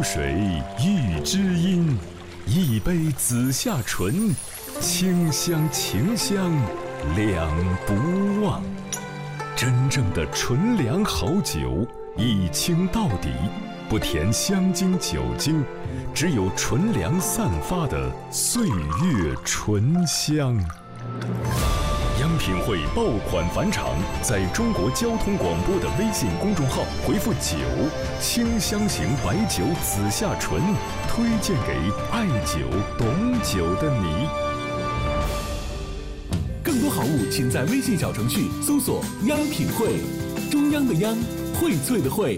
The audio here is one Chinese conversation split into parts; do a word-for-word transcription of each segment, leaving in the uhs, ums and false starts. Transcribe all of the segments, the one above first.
水遇知音，一杯子夏醇，清香情香两不忘。真正的纯粮好酒，一清到底，不填香精酒精，只有纯粮散发的岁月醇香。央品汇爆款返场，在中国交通广播的微信公众号回复酒，清香型白酒紫夏醇，推荐给爱酒懂酒的你。 更多好物请在微信小程序搜索央品汇，中央的央，荟萃的荟。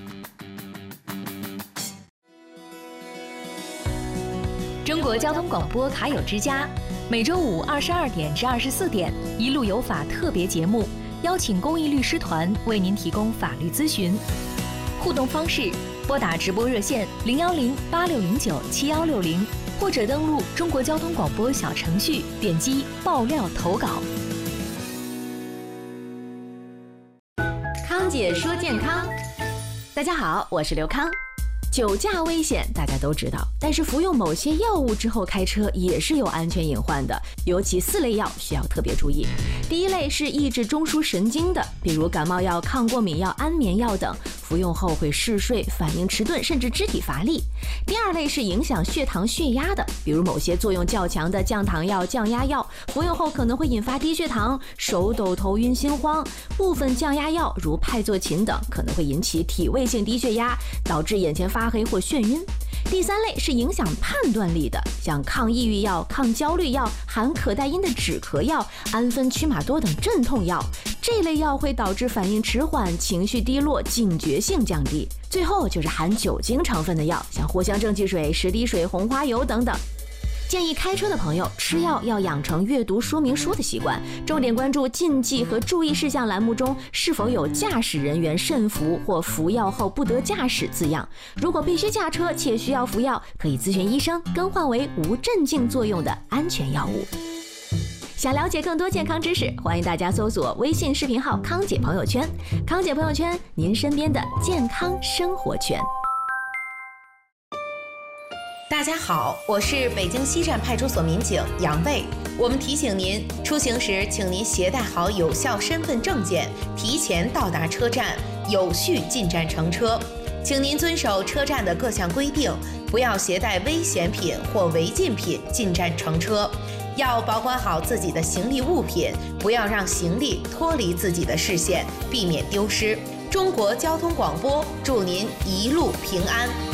中国交通广播卡友之家，每周五二十二点至二十四点，一路有法特别节目，邀请公益律师团为您提供法律咨询。互动方式：拨打直播热线零幺零八六零九七幺六零，或者登录中国交通广播小程序，点击爆料投稿。 康姐说健康，大家好，我是刘康。酒驾危险大家都知道，但是服用某些药物之后开车也是有安全隐患的，尤其四类药需要特别注意。第一类是抑制中枢神经的，比如感冒药、抗过敏药、安眠药等，服用后会嗜睡、反应迟钝，甚至肢体乏力。第二类是影响血糖血压的，比如某些作用较强的降糖药、降压药，服用后可能会引发低血糖、手抖、头晕、心慌。部分降压药如派唑嗪等可能会引起体位性低血压，导致眼前发黑或眩晕。第三类是影响判断力的，像抗抑郁药、抗焦虑药、含可待因的止咳药、氨酚曲马多等镇痛药，这类药会导致反应迟缓、情绪低落、警觉性降低。最后就是含酒精成分的药，像藿香正气水、十滴水、红花油等等。建议开车的朋友吃药要养成阅读说明书的习惯，重点关注禁忌和注意事项栏目中是否有驾驶人员慎服或服药后不得驾驶字样。如果必须驾车且需要服药，可以咨询医生更换为无镇静作用的安全药物。想了解更多健康知识，欢迎大家搜索微信视频号康姐朋友圈，康姐朋友圈，您身边的健康生活圈。 大家好，我是北京西站派出所民警杨卫。我们提醒您，出行时请您携带好有效身份证件，提前到达车站，有序进站乘车。请您遵守车站的各项规定，不要携带危险品或违禁品进站乘车。要保管好自己的行李物品，不要让行李脱离自己的视线，避免丢失。中国交通广播祝您一路平安。